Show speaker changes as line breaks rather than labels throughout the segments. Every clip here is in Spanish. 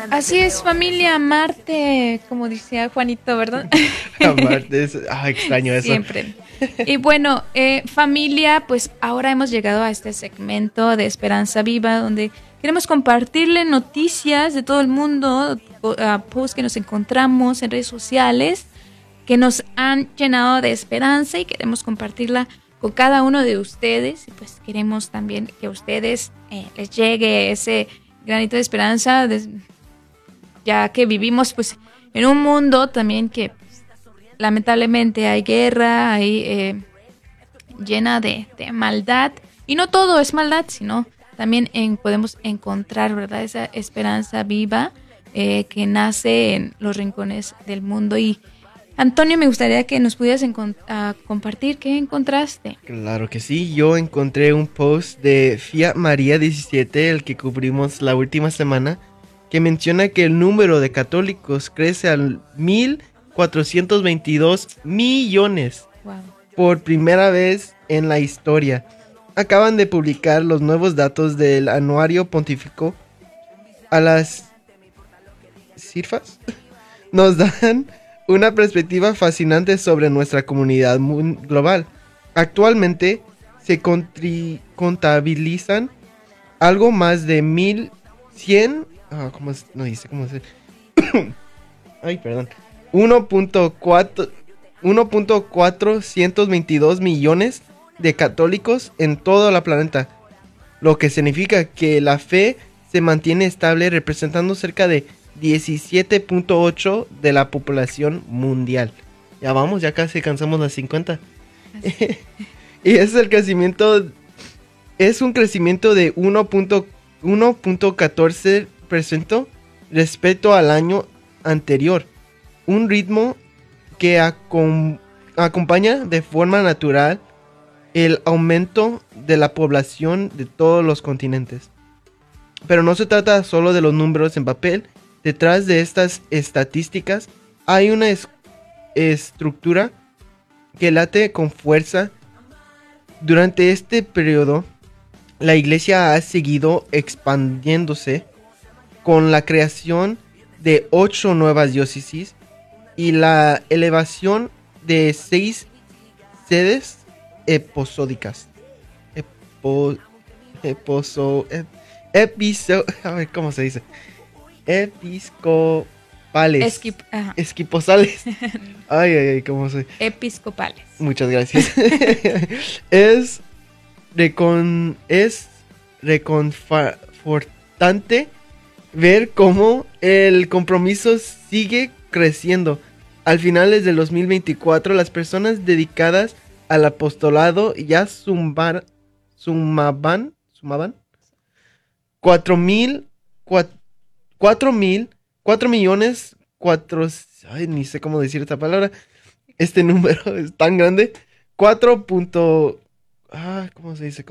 Así es, familia, Marte, como decía Juanito, ¿verdad?
Aparte, extraño eso.
Siempre. Y bueno, familia, pues ahora hemos llegado a este segmento de Esperanza Viva, donde queremos compartirle noticias de todo el mundo, posts que nos encontramos en redes sociales, que nos han llenado de esperanza y queremos compartirla con cada uno de ustedes. Y pues queremos también que a ustedes les llegue ese granito de esperanza, ya que vivimos pues en un mundo también que lamentablemente hay guerra, hay llena de maldad, y no todo es maldad, sino también podemos encontrar, ¿verdad?, esa esperanza viva que nace en los rincones del mundo. Y Antonio, me gustaría que nos pudieras compartir qué encontraste.
Claro que sí, yo encontré un post de Fiat María 17, el que cubrimos la última semana, que menciona que el número de católicos crece al 1,422 millones.
Wow.
Por primera vez en la historia. Acaban de publicar los nuevos datos del anuario pontífico a las cifras. Nos dan una perspectiva fascinante sobre nuestra comunidad global. Actualmente se contabilizan algo más de 1,100... ¿cómo es? No dice cómo es. Ay, perdón. 1,422 millones de católicos en todo el planeta, lo que significa que la fe se mantiene estable, representando cerca de 17.8 de la población mundial. Ya vamos, ya casi alcanzamos las 50. Y es un crecimiento de 1.14% respecto al año anterior, un ritmo que acompaña de forma natural el aumento de la población de todos los continentes. Pero no se trata solo de los números en papel. Detrás de estas estadísticas hay una estructura que late con fuerza. Durante este periodo, la iglesia ha seguido expandiéndose con la creación de 8 nuevas diócesis y la elevación de 6 sedes episódicas. A ver, ¿cómo se dice? Episcopales. Esquiposales. Ay, ¿cómo se?
Episcopales.
Muchas gracias. Es reconfortante ver cómo el compromiso sigue creciendo. Al finales del 2024, las personas dedicadas al apostolado ya sumaban 4 millones, ay, ni sé cómo decir esta palabra. Este número es tan grande. 4. ¿Cómo se dice?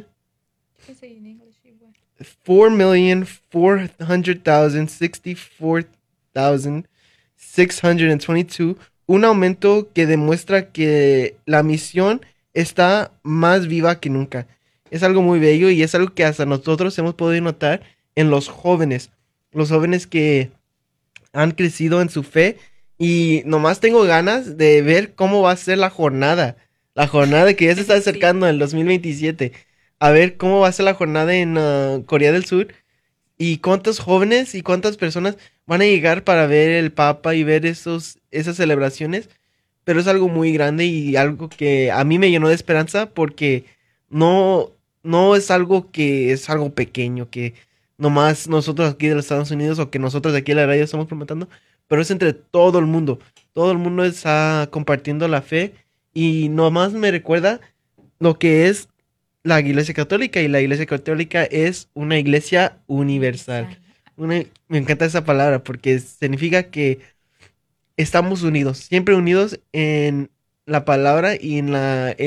4,464,622. Un aumento que demuestra que la misión está más viva que nunca. Es algo muy bello y es algo que hasta nosotros hemos podido notar en los jóvenes. Los jóvenes que han crecido en su fe. Y nomás tengo ganas de ver cómo va a ser la jornada. La jornada que ya se está acercando en el 2027. A ver cómo va a ser la jornada en Corea del Sur. Y cuántos jóvenes y cuántas personas van a llegar para ver el Papa y ver esas celebraciones. Pero es algo muy grande y algo que a mí me llenó de esperanza, porque no es algo que es algo pequeño, que nomás nosotros aquí de los Estados Unidos o que nosotros de aquí en la radio estamos promoviendo, pero es entre todo el mundo. Todo el mundo está compartiendo la fe y nomás me recuerda lo que es la Iglesia Católica, y la Iglesia Católica es una iglesia universal. Me encanta esa palabra porque significa que estamos unidos, siempre unidos en la palabra y en